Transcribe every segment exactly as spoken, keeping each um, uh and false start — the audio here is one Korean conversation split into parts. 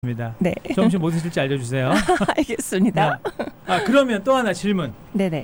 입니다. 네. 점심 뭐 드실지 알려주세요. 알겠습니다. 네. 아 그러면 또 하나 질문. 네네.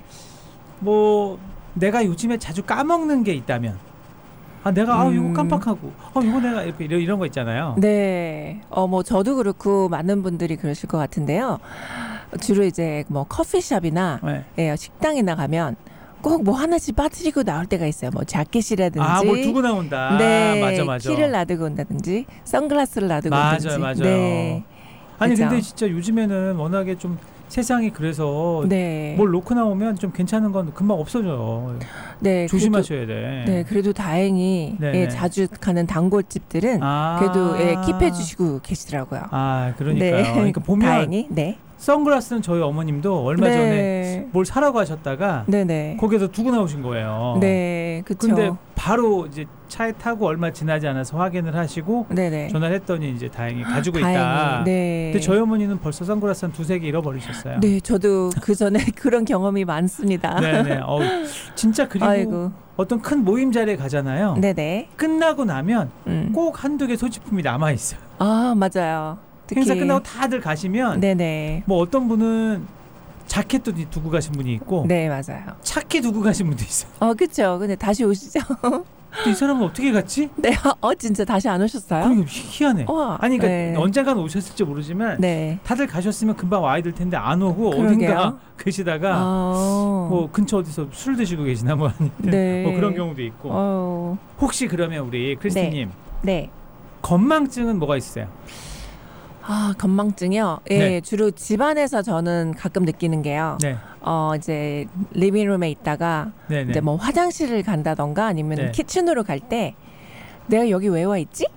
뭐 내가 요즘에 자주 까먹는 게 있다면, 아 내가 음. 아 이거 깜빡하고, 아 이거 내가 이렇게 이런, 이런 거 있잖아요. 네. 어 뭐 저도 그렇고 많은 분들이 그러실 것 같은데요. 주로 이제 뭐 커피숍이나 네. 예, 식당이나 가면 꼭 뭐 하나씩 빠뜨리고 나올 때가 있어요. 뭐 자켓이라든지. 아, 뭘 두고 나온다. 네, 맞아, 맞아. 키를 놔두고 온다든지, 선글라스를 놔두고 맞아요, 온다든지. 맞아요. 네. 아니 그쵸? 근데 진짜 요즘에는 워낙에 좀 세상이 그래서 네. 뭘 놓고 나오면 좀 괜찮은 건 금방 없어져요. 네, 조심하셔야 그래도, 돼. 네, 그래도 다행히 예, 자주 가는 단골집들은 아. 그래도 예, 킵해주시고 계시더라고요. 아, 그러니까요. 네. 그러니까 보면 다행히. 네. 선글라스는 저희 어머님도 얼마 네. 전에 뭘 사라고 하셨다가 네네. 거기에서 두고 나오신 거예요. 네, 그렇죠. 근데 바로 이제 차에 타고 얼마 지나지 않아서 확인을 하시고 네네. 전화를 했더니 이제 다행히 가지고 다행히, 있다. 네. 근데 저희 어머니는 벌써 선글라스 한 두세 개 잃어버리셨어요. 네, 저도 그 전에 그런 경험이 많습니다. 네네. 어, 진짜 그리고 아이고. 어떤 큰 모임 자리에 가잖아요. 네네. 끝나고 나면 음. 꼭 한두 개 소지품이 남아 있어요. 아, 맞아요. 특히. 행사 끝나고 다들 가시면 네네. 뭐 어떤 분은 자켓도 두고 가신 분이 있고, 네, 맞아요. 차키 두고 가신 분도 있어요. 어, 그렇죠. 근데 다시 오시죠. 이 사람은 어떻게 갔지? 네, 어, 진짜 다시 안 오셨어요? 그러니까 희한해. 우와, 아니 그러니까 네. 언젠간 오셨을지 모르지만 네. 다들 가셨으면 금방 와야 될 텐데 안 오고 그러게요. 어딘가 계시다가 어. 뭐 근처 어디서 술 드시고 계시나 뭐 아니면 네. 뭐 그런 경우도 있고. 어. 혹시 그러면 우리 크리스티님 네. 건망증은 뭐가 있어요? 아, 건망증이요? 예, 네. 주로 집안에서 저는 가끔 느끼는 게요. 네. 어, 이제 리빙룸에 있다가 네네. 이제 뭐 화장실을 간다던가 아니면 네. 키친으로 갈 때 내가 여기 왜 와 있지?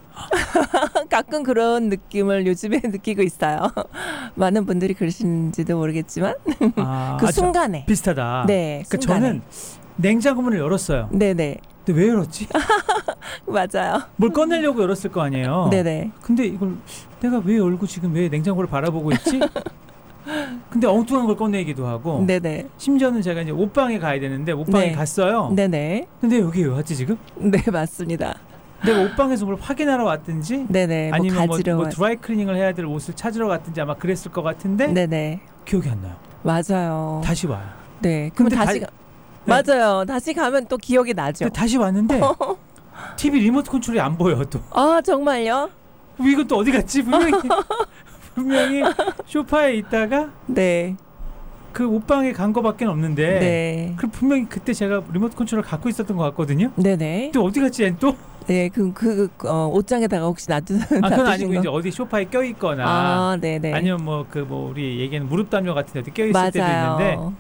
가끔 그런 느낌을 요즘에 느끼고 있어요. 많은 분들이 그러시는지도 모르겠지만 아, 그 아, 순간에. 비슷하다. 네, 그러니까 순간에. 저는 냉장고 문을 열었어요. 네네. 근데 왜 열었지? 맞아요. 뭘 꺼내려고 열었을 거 아니에요. 네네. 근데 이걸 내가 왜 열고 지금 왜 냉장고를 바라보고 있지? 근데 엉뚱한 걸 꺼내기도 하고. 네네. 심지어는 제가 이제 옷방에 가야 되는데 옷방에 네. 갔어요. 네네. 근데 여기 왜 왔지 지금? 네, 맞습니다. 내가 옷방에서 뭘 확인하러 왔든지 네네. 아니면 뭐 뭐, 가지러 뭐 왔- 드라이 클리닝을 해야 될 옷을 찾으러 갔든지 아마 그랬을 것 같은데 네네. 기억이 안 나요. 맞아요. 다시 와요. 네. 그럼 근데 다시 다- 가... 네. 맞아요. 다시 가면 또 기억이 나죠. 근데 다시 왔는데 티비 리모트 컨트롤이 안 보여 또. 아, 정말요? 이건 또 어디 갔지? 분명히 분명히 소파에 있다가 네. 그 옷방에 간 거밖에 없는데. 네. 그럼 분명히 그때 제가 리모트 컨트롤을 갖고 있었던 것 같거든요. 네네. 또 어디 갔지? 얜 또? 네, 그, 그, 어, 옷장에다가 혹시 놔두, 아, 그건 놔두신 아니고 거? 이제 어디 소파에 껴 있거나 아, 네네. 아니면 뭐 그 뭐 우리 얘기하는 무릎 담요 같은 데 껴 있을 때도 맞아요. 있는데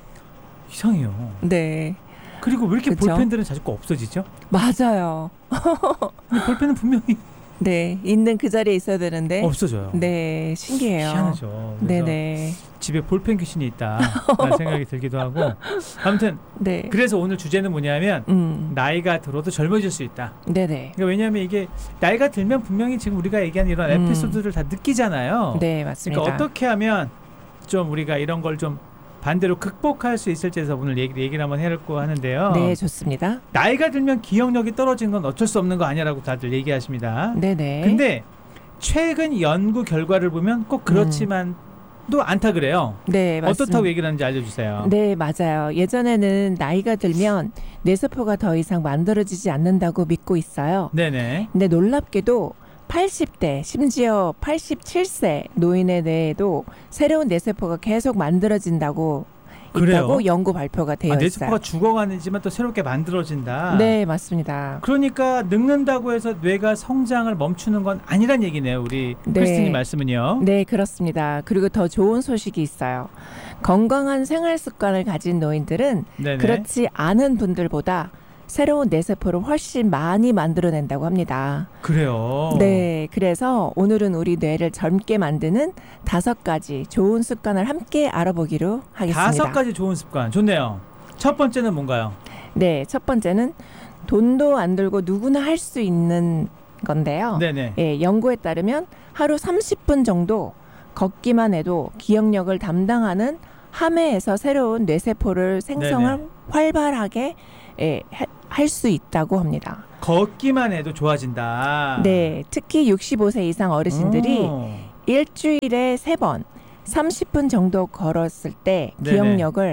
이상해요. 네. 그리고 왜 이렇게 그쵸? 볼펜들은 자꾸 없어지죠? 맞아요. 근데 볼펜은 분명히 네. 있는 그 자리에 있어야 되는데. 없어져요. 네. 신기해요. 희한하죠. 그래서 네네. 집에 볼펜 귀신이 있다라는 생각이 들기도 하고. 아무튼 네. 그래서 오늘 주제는 뭐냐면 음. 나이가 들어도 젊어질 수 있다. 네네. 그러니까 왜냐하면 이게 나이가 들면 분명히 지금 우리가 얘기하는 이런 음. 에피소드를 다 느끼잖아요. 네, 맞습니다. 그러니까 어떻게 하면 좀 우리가 이런 걸 좀 반대로 극복할 수 있을지에 대해서 오늘 얘기, 얘기를 한번 해볼고 하는데요. 네, 좋습니다. 나이가 들면 기억력이 떨어지는 건 어쩔 수 없는 거 아니라고 다들 얘기하십니다. 네네. 근데 최근 연구 결과를 보면 꼭 그렇지만도 않다 그래요. 네, 맞습니다. 어떻다고 얘기를 하는지 알려주세요. 네, 맞아요. 예전에는 나이가 들면 뇌세포가 더 이상 만들어지지 않는다고 믿고 있어요. 네네. 근데 놀랍게도 팔십 대, 심지어 팔십칠 세 노인의 뇌에도 새로운 뇌세포가 계속 만들어진다고 그래요? 있다고 연구 발표가 되어 아, 있어요. 뇌세포가 죽어가는지만 또 새롭게 만들어진다. 네, 맞습니다. 그러니까 늙는다고 해서 뇌가 성장을 멈추는 건 아니란 얘기네요. 우리 네. 크리스티님 말씀은요. 네, 그렇습니다. 그리고 더 좋은 소식이 있어요. 건강한 생활 습관을 가진 노인들은 네네. 그렇지 않은 분들보다 새로운 뇌세포를 훨씬 많이 만들어낸다고 합니다. 그래요. 네, 그래서 오늘은 우리 뇌를 젊게 만드는 다섯 가지 좋은 습관을 함께 알아보기로 하겠습니다. 다섯 가지 좋은 습관 좋네요. 첫 번째는 뭔가요? 네, 첫 번째는 돈도 안 들고 누구나 할 수 있는 건데요. 네네. 예, 연구에 따르면 하루 삼십 분 정도 걷기만 해도 기억력을 담당하는 함에에서 새로운 뇌세포를 생성을 네네. 활발하게 예, 할 수 있다고 합니다. 걷기만 해도 좋아진다. 네, 특히 육십오 세 이상 어르신들이 오. 일주일에 세 번 삼십 분 정도 걸었을 때 네네. 기억력을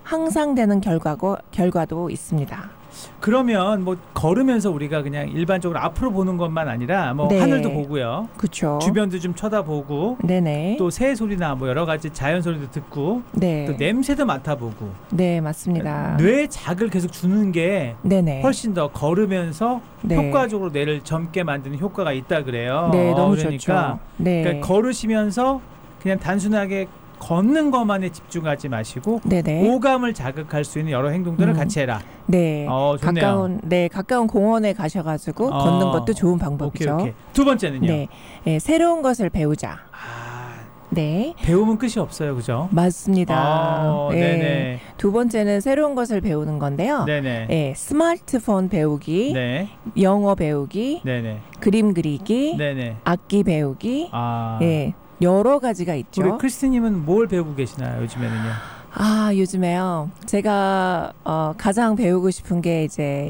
향상되는 결과고, 결과도 있습니다. 그러면 뭐 걸으면서 우리가 그냥 일반적으로 앞으로 보는 것만 아니라 뭐 네. 하늘도 보고요. 그렇죠. 주변도 좀 쳐다보고 네네. 또 새 소리나 뭐 여러 가지 자연 소리도 듣고 네. 또 냄새도 맡아보고 네, 맞습니다. 뇌에 자극을 계속 주는 게 네네. 훨씬 더 걸으면서 네. 효과적으로 뇌를 젊게 만드는 효과가 있다 그래요. 네, 너무 그러니까 좋죠. 네. 그러니까 걸으시면서 그냥 단순하게 걷는 것만에 집중하지 마시고 네네. 오감을 자극할 수 있는 여러 행동들을 음. 같이 해라. 네. 어, 좋네요. 가까운 네, 가까운 공원에 가셔가지고 어. 걷는 것도 좋은 오케이, 방법이죠. 오케이. 두 번째는요. 네. 네, 새로운 것을 배우자. 아, 네. 배우면 끝이 없어요, 그죠? 맞습니다. 어, 네. 네네. 두 번째는 새로운 것을 배우는 건데요. 네네. 네, 스마트폰 배우기, 네. 영어 배우기, 네네. 그림 그리기, 네네. 악기 배우기, 아. 네, 여러 가지가 우리 있죠. 크리스님은 뭘 배우고 계시나요, 요즘에는요? 아, 요즘에요. 제가 어, 가장 배우고 싶은 게 이제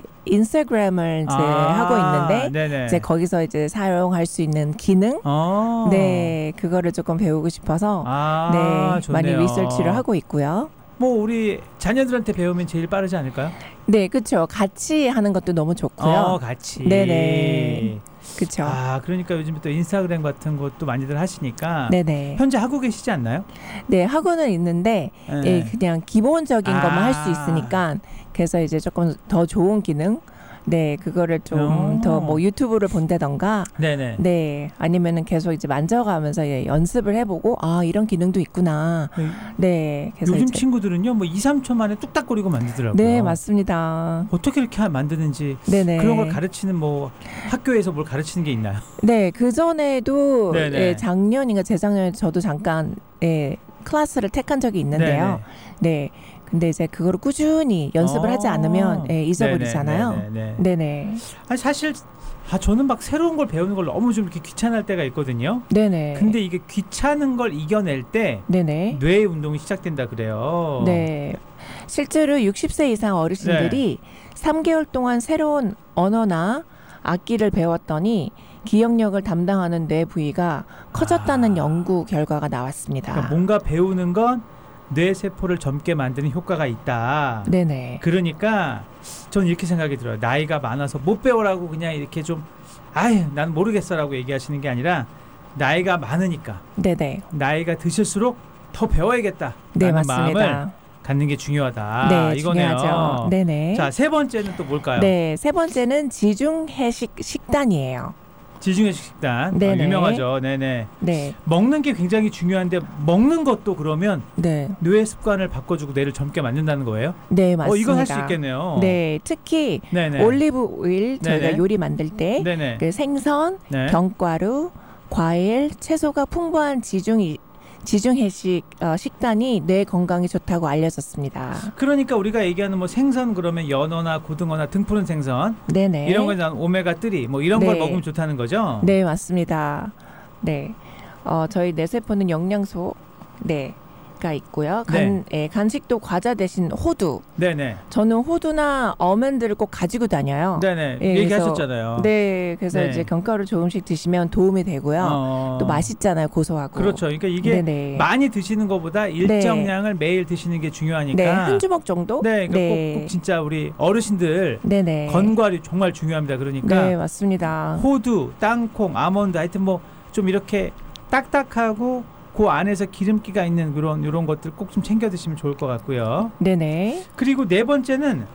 인스타그램을 이제 아, 하고 있는데 네네. 이제 거기서 이제 사용할 수 있는 기능, 어. 네, 그거를 조금 배우고 싶어서 아, 네, 좋네요. 많이 리서치를 하고 있고요. 뭐 우리 자녀들한테 배우면 제일 빠르지 않을까요? 네, 그렇죠. 같이 하는 것도 너무 좋고요. 어, 같이. 네네. 그렇죠. 아, 그러니까 요즘 또 인스타그램 같은 것도 많이들 하시니까 네네. 현재 하고 계시지 않나요? 네, 하고는 있는데 네. 예, 그냥 기본적인 아. 것만 할 수 있으니까 그래서 이제 조금 더 좋은 기능, 네, 그거를 좀 어. 더 뭐 유튜브를 본다던가, 네네. 네, 아니면은 계속 이제 만져가면서 예, 연습을 해보고 아 이런 기능도 있구나. 네. 네, 그래서 요즘 이제 친구들은요, 뭐 이, 삼 초 만에 뚝딱거리고 만들더라고요. 네, 맞습니다. 어떻게 이렇게 하- 만드는지 네네. 그런 걸 가르치는 뭐 학교에서 뭘 가르치는 게 있나요? 네, 그 전에도 네네. 예, 작년인가 재작년에 저도 잠깐 예, 클래스를 택한 적이 있는데요. 네, 근데 이제 그거를 꾸준히 연습을 하지 어. 않으면 예, 잊어버리잖아요. 네네. 네네. 아니, 사실 아, 저는 막 새로운 걸 배우는 걸 너무 좀 이렇게 귀찮을 때가 있거든요. 네네. 근데 이게 귀찮은 걸 이겨낼 때 네네. 뇌 운동이 시작된다 그래요. 네. 실제로 육십 세 이상 어르신들이 삼 개월 동안 새로운 언어나 악기를 배웠더니 기억력을 담당하는 뇌 부위가 커졌다는 아. 연구 결과가 나왔습니다. 그러니까 뭔가 배우는 건 뇌 세포를 젊게 만드는 효과가 있다. 네네. 그러니까 저는 이렇게 생각이 들어요. 나이가 많아서 못 배우라고 그냥 이렇게 좀 아유 난 모르겠어라고 얘기하시는 게 아니라 나이가 많으니까 네네. 나이가 드실수록 더 배워야겠다라는 네, 마음을 맞습니다. 갖는 게 중요하다. 네, 이거네요. 중요하죠. 네네. 자, 세 번째는 또 뭘까요? 네, 세 번째는 지중해식 식단이에요. 지중해식 식단. 아, 네네. 유명하죠. 네네. 네, 먹는 게 굉장히 중요한데 먹는 것도 그러면 네, 뇌 습관을 바꿔주고 뇌를 젊게 만든다는 거예요? 네, 맞습니다. 어, 이건 할 수 있겠네요. 네, 특히 네네. 올리브 오일 저희가 네네. 요리 만들 때 네네. 그 생선, 네. 견과류, 과일, 채소가 풍부한 지중 지중해식 어, 식단이 뇌 건강에 좋다고 알려졌습니다. 그러니까 우리가 얘기하는 뭐 생선 그러면 연어나 고등어나 등푸른 생선 네네. 이런 건 오메가 삼 뭐 이런 걸 네. 먹으면 좋다는 거죠? 네, 맞습니다. 네, 어, 저희 뇌세포는 영양소 네. 가 있고요. 간, 예, 간식도 과자 대신 호두. 네네. 저는 호두나 어멘드를 꼭 가지고 다녀요. 네네. 예, 얘기하셨잖아요. 네, 그래서 네. 이제 견과류 조금씩 드시면 도움이 되고요. 어. 또 맛있잖아요, 고소하고. 그렇죠. 그러니까 이게 네네. 많이 드시는 것보다 일정 네. 양을 매일 드시는 게 중요하니까. 네, 한 주먹 정도. 네, 그러니까 네. 꼭, 꼭 진짜 우리 어르신들 네네. 건과류 정말 중요합니다. 그러니까 네, 맞습니다. 호두, 땅콩, 아몬드 하여튼 뭐 좀 이렇게 딱딱하고 그 안에서 기름기가 있는 그런 이런 것들 꼭 좀 챙겨 드시면 좋을 것 같고요. 네네. 그리고 네 번째는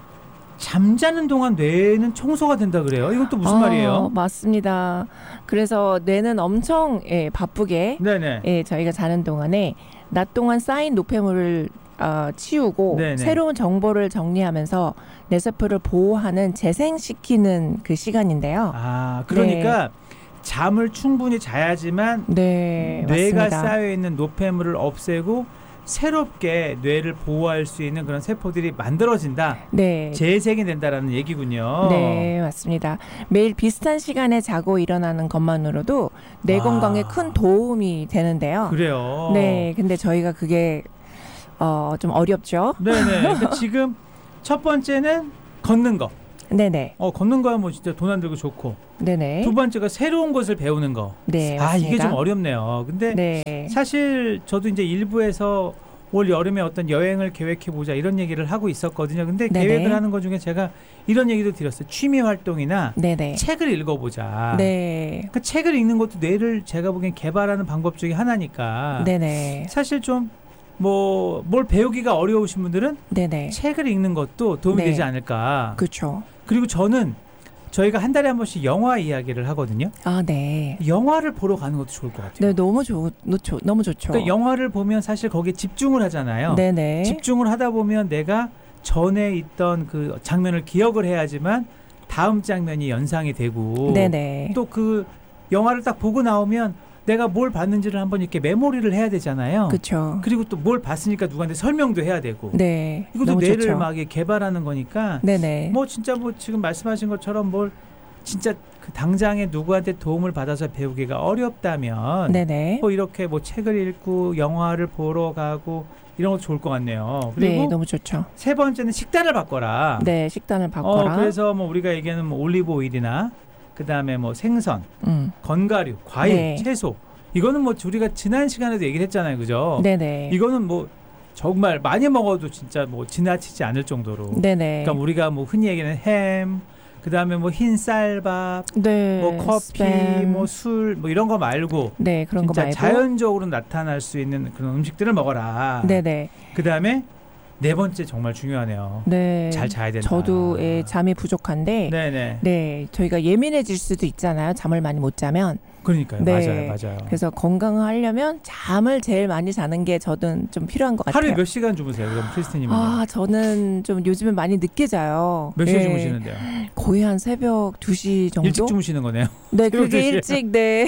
잠자는 동안 뇌는 청소가 된다 그래요. 이건 또 무슨 아, 말이에요? 맞습니다. 그래서 뇌는 엄청 예, 바쁘게 네네. 예, 저희가 자는 동안에 낮 동안 쌓인 노폐물을 어, 치우고 네네. 새로운 정보를 정리하면서 뇌세포를 보호하는 재생시키는 그 시간인데요. 아, 그러니까 잠을 충분히 자야지만 네, 뇌가 맞습니다. 쌓여 있는 노폐물을 없애고 새롭게 뇌를 보호할 수 있는 그런 세포들이 만들어진다. 네. 재생이 된다라는 얘기군요. 네, 맞습니다. 매일 비슷한 시간에 자고 일어나는 것만으로도 뇌 와. 건강에 큰 도움이 되는데요. 그래요. 네, 근데 저희가 그게 어, 좀 어렵죠. 네네. 그러니까 지금 첫 번째는 걷는 거. 네네. 어, 걷는 거야 뭐 진짜 돈 안 들고 좋고. 네네. 두 번째가 새로운 것을 배우는 거. 네, 아, 맞습니다. 이게 좀 어렵네요. 근데 네. 사실 저도 이제 일부에서 올 여름에 어떤 여행을 계획해 보자 이런 얘기를 하고 있었거든요. 근데 네네. 계획을 하는 것 중에 제가 이런 얘기도 드렸어요. 취미 활동이나 네네. 책을 읽어보자. 네. 그 책을 읽는 것도 뇌를 제가 보기엔 개발하는 방법 중에 하나니까. 네네. 사실 좀 뭐 뭘 배우기가 어려우신 분들은 네네. 책을 읽는 것도 도움이 네. 되지 않을까. 그렇죠. 그리고 저는 저희가 한 달에 한 번씩 영화 이야기를 하거든요. 아, 네. 영화를 보러 가는 것도 좋을 것 같아요. 네, 너무 좋, 좋, 너무 좋죠. 그러니까 영화를 보면 사실 거기에 집중을 하잖아요. 네네. 집중을 하다 보면 내가 전에 있던 그 장면을 기억을 해야지만 다음 장면이 연상이 되고 네네. 또 그 영화를 딱 보고 나오면 내가 뭘 봤는지를 한번 이렇게 메모리를 해야 되잖아요. 그렇죠. 그리고 또 뭘 봤으니까 누구한테 설명도 해야 되고. 네. 이것도 너무 뇌를 좋죠. 막 이렇게 개발하는 거니까 네네. 뭐 진짜 뭐 지금 말씀하신 것처럼 뭘 진짜 그 당장에 누구한테 도움을 받아서 배우기가 어렵다면 네네. 뭐 이렇게 뭐 책을 읽고 영화를 보러 가고 이런 것도 좋을 것 같네요. 네, 그리고 너무 좋죠. 세 번째는 식단을 바꿔라. 네, 식단을 바꿔라. 어, 그래서 뭐 우리가 얘기하는 뭐 올리브 오일이나 그 다음에 뭐 생선, 음. 건가류, 과일, 네. 채소. 이거는 뭐 우리가 지난 시간에도 얘기를 했잖아요, 그죠? 네네. 이거는 뭐 정말 많이 먹어도 진짜 뭐 지나치지 않을 정도로. 네네. 그러니까 우리가 뭐 흔히 얘기하는 햄, 그 다음에 뭐 흰 쌀밥, 네. 뭐 커피, 스팸. 뭐 술, 뭐 이런 거 말고 네, 그런 거 진짜 말고. 자연적으로 나타날 수 있는 그런 음식들을 먹어라. 네네. 그 다음에 네 번째 정말 중요하네요. 네. 잘 자야 된다. 저도 예, 잠이 부족한데 네네. 네, 저희가 예민해질 수도 있잖아요. 잠을 많이 못 자면. 그러니까요. 네. 맞아요, 맞아요. 그래서 건강하려면 잠을 제일 많이 자는 게 저는 좀 필요한 것 같아요. 하루에 몇 시간 주무세요? 그럼 크리스티님은 아, 저는 좀 요즘에 많이 늦게 자요. 몇 시에 네, 주무시는데요? 거의 한 새벽 두 시 정도? 일찍 주무시는 거네요. 네, 새벽 두 그게 시에. 일찍, 네.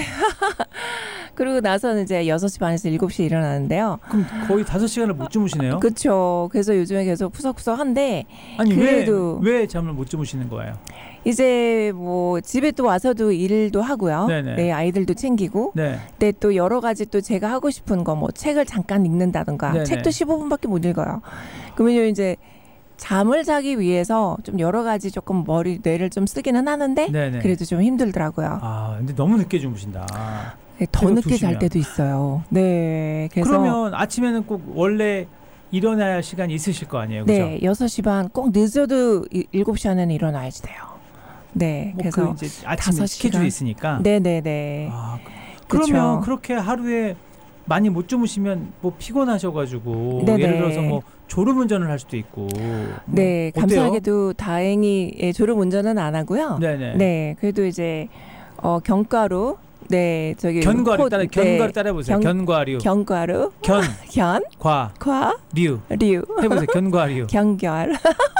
그리고 나서는 이제 여섯 시 반에서 일곱 시에 일어나는데요. 그럼 거의 다섯 시간을 못 주무시네요. 그렇죠. 그래서 요즘에 계속 푸석푸석한데 아니 그래도- 왜 왜 잠을 못 주무시는 거예요? 이제 뭐 집에 또 와서도 일도 하고요. 네네. 네, 아이들도 챙기고. 네. 근데 또 여러 가지 또 제가 하고 싶은 거 뭐 책을 잠깐 읽는다든가 네네. 책도 십오 분밖에 못 읽어요. 그러면 이제 잠을 자기 위해서 좀 여러 가지 조금 머리 뇌를 좀 쓰기는 하는데 네네. 그래도 좀 힘들더라고요. 아 근데 너무 늦게 주무신다. 네, 더 새벽 늦게 두 시면. 잘 때도 있어요. 네, 그래서 그러면 아침에는 꼭 원래 일어나야 할 시간이 있으실 거 아니에요, 그죠? 네, 여섯 시 반 꼭 늦어도 이- 일곱 시 안에는 일어나야지 돼요. 네, 뭐 그래서 그 이제 아침 다섯 스케줄이 시간? 있으니까. 네, 네, 네. 아, 그- 그러면 그쵸. 그렇게 하루에 많이 못 주무시면 뭐 피곤하셔가지고 네네. 예를 들어서 뭐 졸음운전을 할 수도 있고. 뭐 네, 어때요? 감사하게도 다행히 예, 졸음 운전은 안 하고요. 네네. 네, 그래도 이제 어, 견과류, 네, 저기 견과류 호- 따라 네, 견과류 따라해보세요. 견- 견과류. 견과류, 견, 견, 과, 과, 류. 류, 해보세요. 견과류. 견결.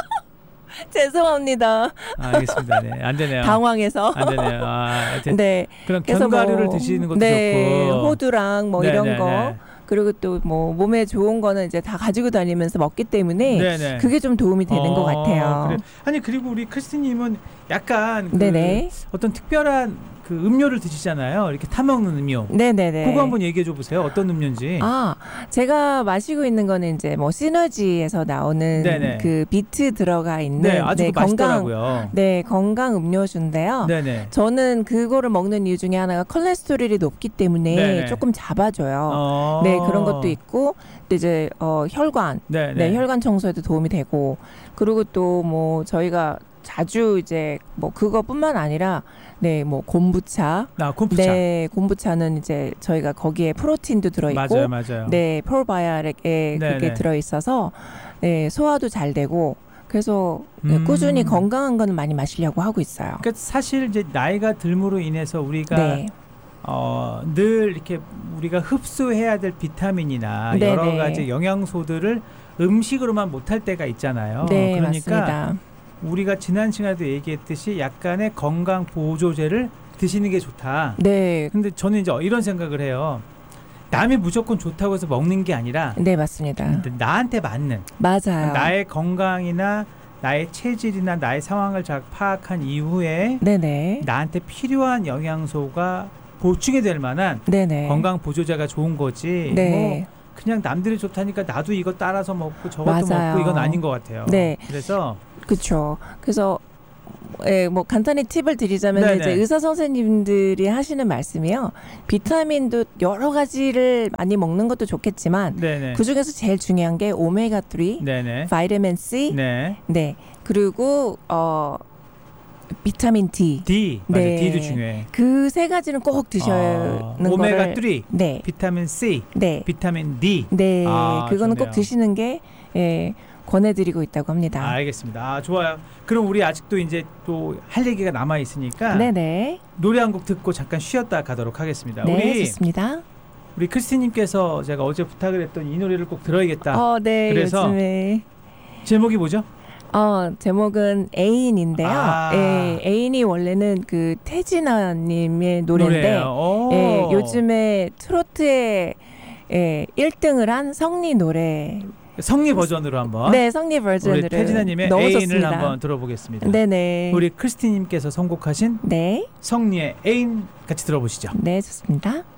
죄송합니다. 아, 알겠습니다. 네, 안 되네요. 당황해서. 안 되네요. 아, 하여튼 네, 그럼 그래서 견과류를 뭐, 드시는 것도 네, 좋고. 호두랑 뭐 네, 이런 네, 거. 네. 그리고 또 뭐 몸에 좋은 거는 이제 다 가지고 다니면서 먹기 때문에 네네. 그게 좀 도움이 되는 어, 것 같아요. 그래. 아니 그리고 우리 크리스티님은 약간 그 네네. 어떤 특별한 그 음료를 드시잖아요. 이렇게 타 먹는 음료. 네네네. 그거 한번 얘기해 줘 보세요. 어떤 음료인지. 아, 제가 마시고 있는 거는 이제 뭐 시너지에서 나오는 네네. 그 비트 들어가 있는 네, 아주 그 건강 맛있더라고요. 네, 건강 음료수인데요. 네네. 저는 그거를 먹는 이유 중에 하나가 콜레스테롤이 높기 때문에 네네. 조금 잡아줘요. 어. 네, 그런 것도 있고 또 이제 어 혈관 네네. 네, 혈관 청소에도 도움이 되고 그리고 또 뭐 저희가 자주 이제 뭐 그거뿐만 아니라 네, 뭐 곰부차 아, 콤부차. 네, 곰부차는 이제 저희가 거기에 프로틴도 들어 있고 맞아요, 맞아요. 네, 프로바이오틱에 네네. 그게 들어 있어서 네, 소화도 잘 되고 그래서 음. 꾸준히 건강한 거는 많이 마시려고 하고 있어요. 그러니까 사실 이제 나이가 들므로 인해서 우리가 네. 어, 늘 이렇게 우리가 흡수해야 될 비타민이나 네네. 여러 가지 영양소들을 음식으로만 못할 때가 있잖아요. 네, 그러니까 맞습니다. 우리가 지난 시간에도 얘기했듯이 약간의 건강 보조제를 드시는 게 좋다. 네. 근데 저는 이제 이런 생각을 해요. 남이 무조건 좋다고 해서 먹는 게 아니라 네, 맞습니다. 나한테 맞는 맞아요. 나의 건강이나 나의 체질이나 나의 상황을 잘 파악한 이후에 네네. 나한테 필요한 영양소가 보충이 될 만한 네네. 건강 보조제가 좋은 거지. 네. 뭐 그냥 남들이 좋다니까 나도 이거 따라서 먹고 저것도 맞아요. 먹고 이건 아닌 것 같아요. 네. 그래서 그렇죠. 그래서 예, 뭐 간단히 팁을 드리자면 네네. 이제 의사 선생님들이 하시는 말씀이요. 비타민도 여러 가지를 많이 먹는 것도 좋겠지만 네네. 그 중에서 제일 중요한 게 오메가 삼, 네네. 바이타민 C, 네. 네 그리고 어 비타민 D. D 맞아. 네. D도 중요해. 그 세 가지는 꼭 드셔야 아, 하는 오메가 거를 삼, 네, 비타민 C, 네, 비타민 D. 네, 아, 그거는 좋네요. 꼭 드시는 게 예, 권해드리고 있다고 합니다. 알겠습니다. 아, 좋아요. 그럼 우리 아직도 이제 또 할 얘기가 남아 있으니까 네네, 노래 한 곡 듣고 잠깐 쉬었다 가도록 하겠습니다. 네, 우리 좋습니다. 우리 크리스티님께서 제가 어제 부탁을 했던 이 노래를 꼭 들어야겠다. 어, 네, 그래서 요즘에 제목이 뭐죠? 어, 제목은 애인인데요. 아. 예, 애인이 원래는 그 태진아님의 노래인데, 노래예요. 오. 예, 요즘에 트로트에 예, 일 등을 한 성리 노래. 성리 버전으로 한번. 네, 성리 버전으로 우리 태진아님의 너무 애인을 좋습니다. 한번 들어보겠습니다. 네네. 우리 크리스티님께서 선곡하신 네, 성리의 애인 같이 들어보시죠. 네, 좋습니다.